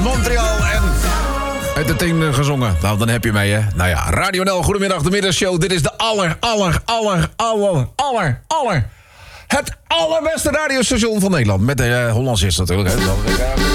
Montreal en uit de 10 gezongen. Nou, dan heb je mee, hè. Nou ja, Radio NL, goedemiddag, de middagshow. Dit is de het allerbeste radiostation van Nederland. Met de Hollandse is natuurlijk, hè.